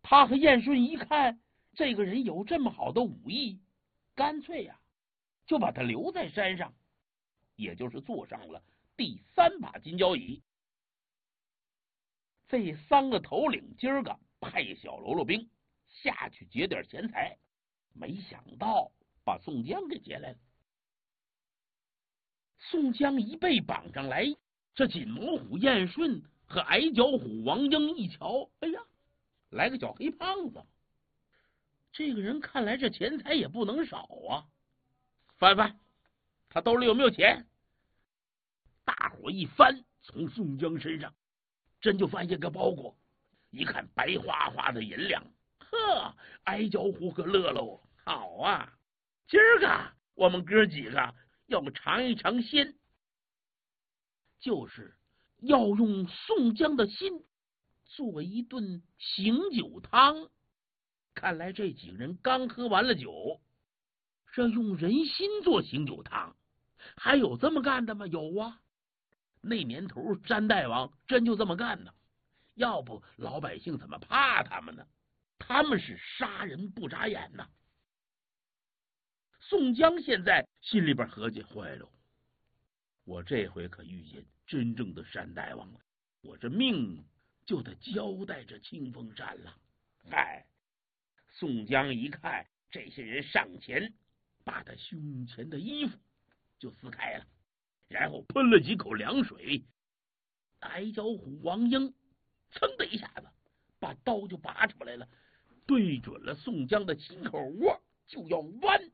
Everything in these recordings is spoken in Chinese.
他和燕顺一看这个人有这么好的武艺，干脆呀，就把他留在山上，也就是坐上了第3把金交椅。这3个头领今儿个派小喽啰兵下去劫点钱财，没想到把宋江给劫来了。宋江一被绑上来，这锦毛虎燕顺和矮脚虎王英一瞧，哎呀，来个小黑胖子，这个人看来这钱财也不能少啊！翻翻，他兜里有没有钱？大伙一翻，从宋江身上真就翻下个包裹，一看白花花的银两，呵，矮脚虎可乐喽，好啊，今儿个我们哥几个要尝一尝鲜，就是要用宋江的心做一顿醒酒汤。看来这几个人刚喝完了酒，这用人心做醒酒汤，还有这么干的吗？有啊，那年头詹大王真就这么干呢，要不老百姓怎么怕他们呢？他们是杀人不眨眼呐。宋江现在心里边合计，坏了，我这回可遇见真正的山大王了，我这命就得交代这清风山了。嗨，宋江一看这些人上前，把他胸前的衣服就撕开了，然后喷了几口凉水。矮脚虎王英噌的一下子把刀就拔出来了，对准了宋江的心口窝就要剜。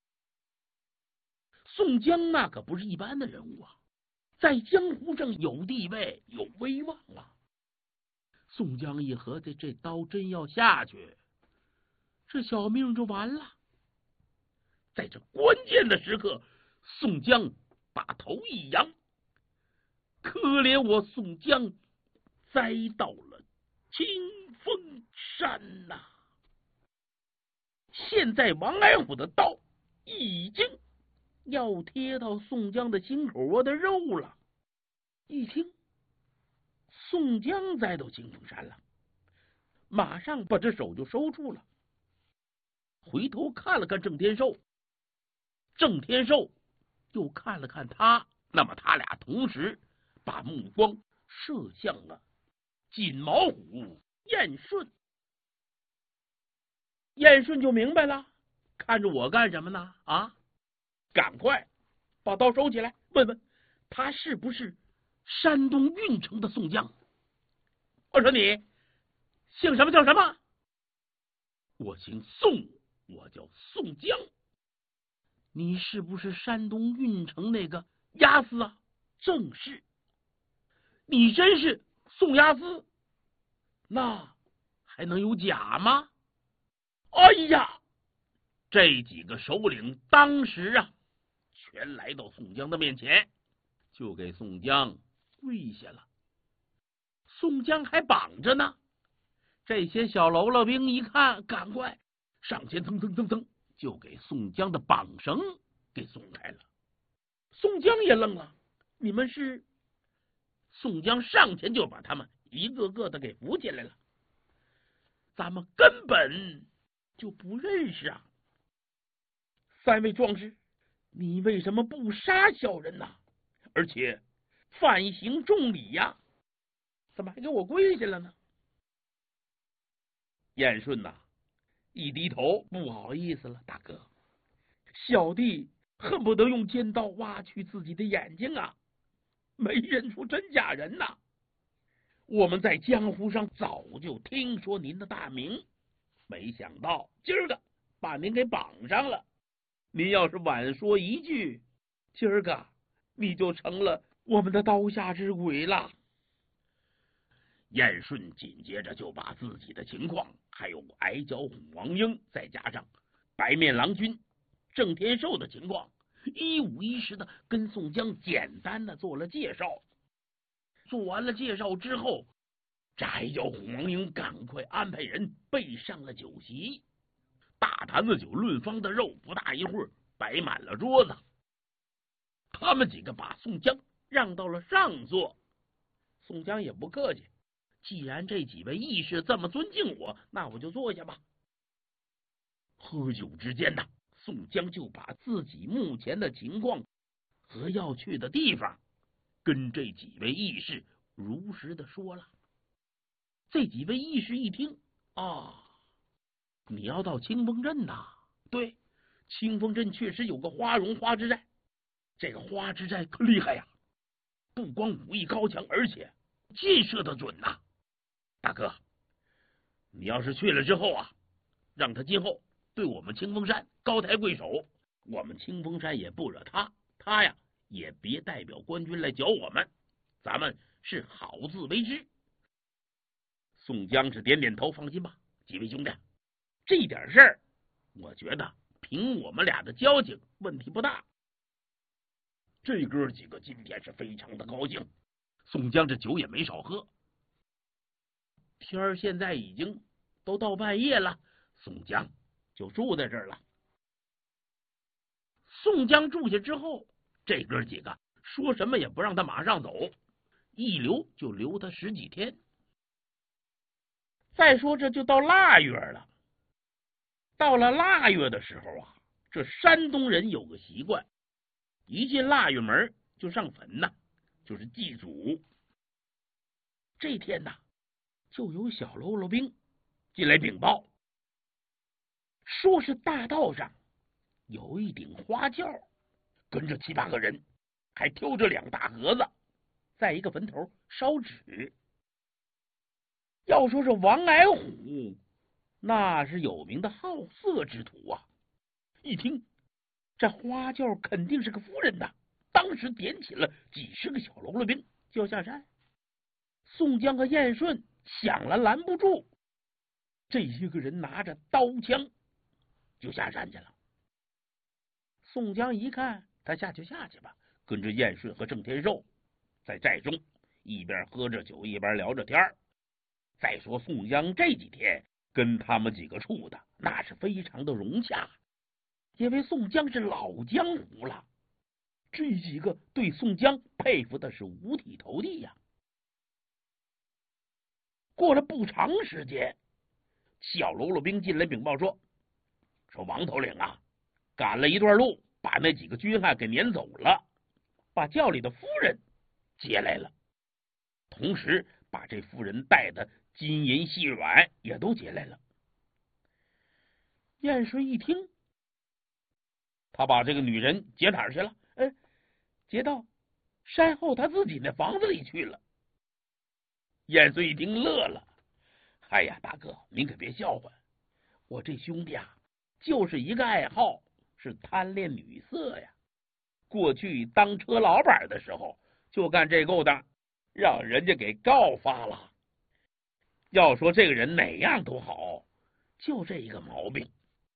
宋江那可不是一般的人物啊，在江湖上有地位有威望啊。宋江一合计，这刀真要下去，这小命就完了。在这关键的时刻，宋江把头一扬，可怜我宋江栽到了清风山呐！现在王矮虎的刀已经要贴到宋江的心口窝的肉了。一听宋江栽到清风山了，马上把这手就收住了，回头看了看郑天寿，郑天寿又看了看他，那么他俩同时把目光射向了锦毛虎燕顺。燕顺就明白了，看着我干什么呢？啊，赶快把刀收起来，问问他是不是山东运城的宋江。我说你姓什么叫什么？我姓宋，我叫宋江。你是不是山东运城那个押司啊？正是。你真是宋押司？那还能有假吗？哎呀，这几个首领当时啊，全来到宋江的面前，就给宋江跪下了。宋江还绑着呢，这些小喽啰兵一看，赶快上前蹭蹭蹭蹭，就给宋江的绑绳给松开了。宋江也愣了，你们是？宋江上前就把他们一个个的给扶起来了。咱们根本就不认识啊！3位壮士，你为什么不杀小人呢？而且犯行重礼呀，怎么还给我跪下了呢？燕顺呐，一低头，不好意思了，大哥，小弟恨不得用尖刀挖去自己的眼睛啊！没认出真假人呐。我们在江湖上早就听说您的大名，没想到今儿个把您给绑上了。您要是晚说一句，今儿个你就成了我们的刀下之鬼了。燕顺紧接着就把自己的情况，还有矮脚虎王英，再加上白面郎君郑天寿的情况，一五一十的跟宋江简单的做了介绍。做完了介绍之后，这矮脚虎王英赶快安排人备上了酒席，大坛子酒，论方的肉，不大一会儿摆满了桌子。他们几个把宋江让到了上座，宋江也不客气， 既然这几位义士这么尊敬我，那我就坐下吧。喝酒之间呢，宋江就把自己目前的情况和要去的地方跟这几位义士如实的说了。这几位义士一听，啊，你要到清风镇呐？对，清风镇确实有个花荣花之寨，这个花之寨可厉害呀，不光武艺高强，而且箭射的准呐。大哥，你要是去了之后啊，让他今后对我们清风山高抬贵手，我们清风山也不惹他，他呀也别代表官军来搅我们，咱们是好自为之。宋江是点点头，放心吧，几位兄弟，这点事儿，我觉得凭我们俩的交情，问题不大。这哥几个今天是非常的高兴。宋江这酒也没少喝，天儿现在已经都到半夜了，宋江就住在这儿了。宋江住下之后，这哥几个说什么也不让他马上走，一留就留他10几天。再说这就到腊月了，到了腊月的时候啊，这山东人有个习惯，一进腊月门就上坟呐，就是祭祖。这天呐，就有小喽啰兵进来禀报，说是大道上有一顶花轿，跟着7、8个人，还挑着2大盒子，在一个坟头烧纸。要说是王矮虎，那是有名的好色之徒啊！一听这花轿肯定是个夫人呐，当时点起了几十个小喽啰兵就要下山。宋江和燕顺想了拦不住，这些个人拿着刀枪就下山去了。宋江一看，他下去下去吧，跟着燕顺和郑天寿在寨中一边喝着酒一边聊着天儿。再说宋江这几天跟他们几个处的那是非常的融洽，因为宋江是老江湖了，这几个对宋江佩服的是五体投地呀。过了不长时间，小喽啰兵进来禀报说王头领啊，赶了一段路，把那几个军汉给撵走了，把轿里的夫人接来了，同时把这夫人带的金银细软也都接来了。燕顺一听，他把这个女人接哪儿去了？接到山后他自己那房子里去了。燕顺一听乐了，哎呀，大哥，您可别笑话，我这兄弟啊，就是一个爱好，是贪恋女色呀。过去当车老板的时候，就干这勾当，让人家给告发了。要说这个人哪样都好，就这一个毛病。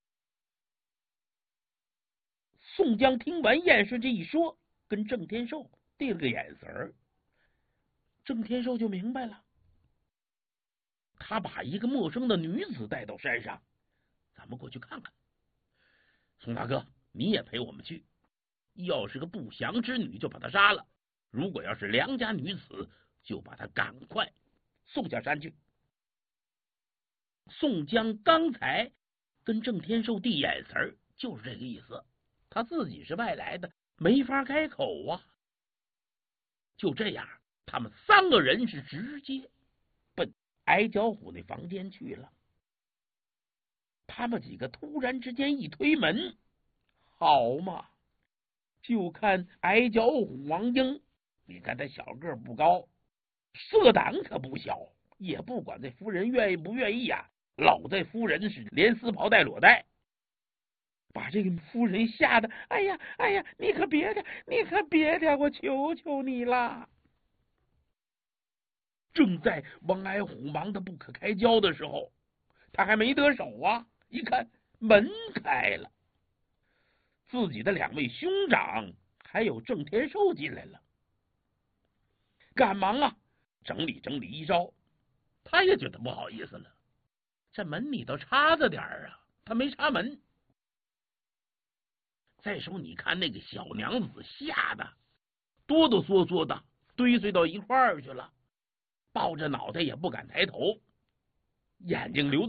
宋江听完燕顺这一说，跟郑天寿递了个眼神儿，郑天寿就明白了。他把一个陌生的女子带到山上，咱们过去看看。宋大哥，你也陪我们去。要是个不祥之女，就把她杀了；如果要是良家女子，就把她赶快送下山去。宋江刚才跟郑天寿递眼神，就是这个意思。他自己是外来的，没法开口啊。就这样，他们3个人是直接奔矮脚虎那房间去了。他们几个突然之间一推门，好嘛，就看矮脚虎王英，你看他小个不高，色胆可不小，也不管这夫人愿意不愿意啊，老在夫人是连丝袍带裸带，把这个夫人吓得哎呀，你可别的，我求求你啦！正在王矮虎忙得不可开交的时候，他还没得手啊，一看门开了，自己的2位兄长还有郑天寿进来了，赶忙啊整理整理衣招。他也觉得不好意思了，这门里头插着点啊，他没插门。再说你看那个小娘子吓得哆哆嗦嗦的堆碎到一块儿去了， 抱着脑袋也不敢抬头，眼睛流